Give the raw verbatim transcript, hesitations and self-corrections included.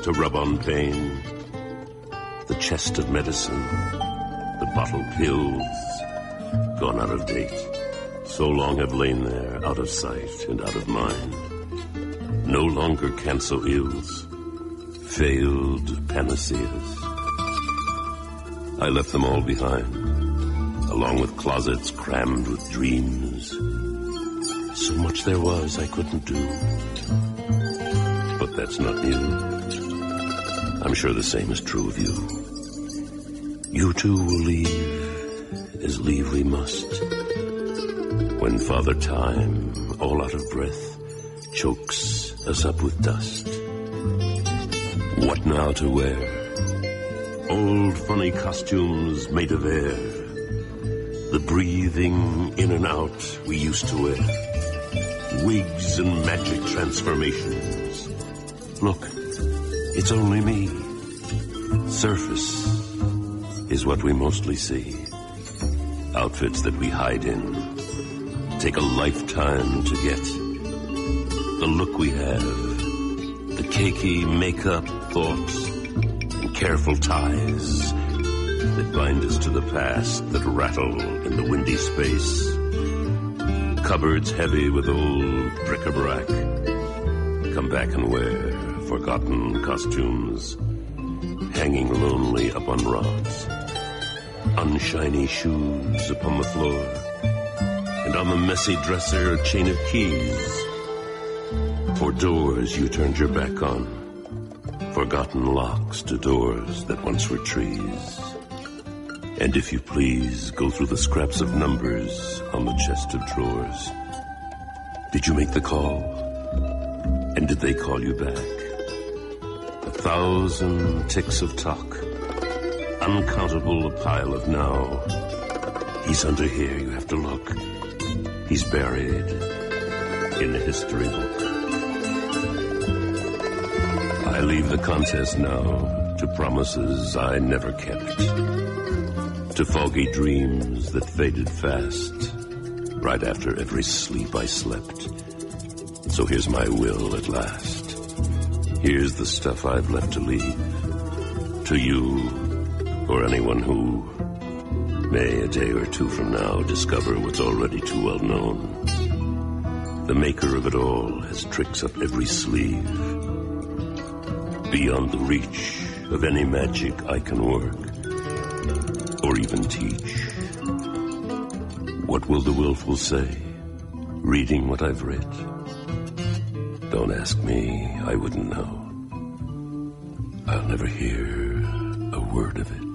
to rub on pain, the chest of medicine, the bottled pills, gone out of date, so long have lain there, out of sight and out of mind. No longer cancel ills, failed panaceas. I left them all behind, along with closets crammed with dreams. So much there was I couldn't do. But that's not new. I'm sure the same is true of you. You too will leave, as leave we must, when Father Time, all out of breath, chokes us up with dust. What now to wear? Old funny costumes made of air, the breathing in and out we used to wear, wigs and magic transformations. Look, it's only me. Surface is what we mostly see. Outfits that we hide in, take a lifetime to get. The look we have, the cakey makeup, thoughts, and careful ties that bind us to the past, that rattle in the windy space. Cupboards heavy with old bric-a-brac, come back and wear forgotten costumes, hanging lonely up on rods. Unshiny shoes upon the floor, and on the messy dresser a chain of keys. For doors you turned your back on, forgotten locks to doors that once were trees. And if you please, go through the scraps of numbers on the chest of drawers. Did you make the call? And did they call you back? A thousand ticks of talk, uncountable a pile of now. He's under here, you have to look. He's buried in the history book. I leave the contest now to promises I never kept, to foggy dreams that faded fast right after every sleep I slept. So here's my will at last. Here's the stuff I've left to leave to you or anyone who may a day or two from now discover what's already too well known. The maker of it all has tricks up every sleeve, beyond the reach of any magic I can work or even teach. What will the willful say, reading what I've writ? Don't ask me, I wouldn't know. I'll never hear a word of it.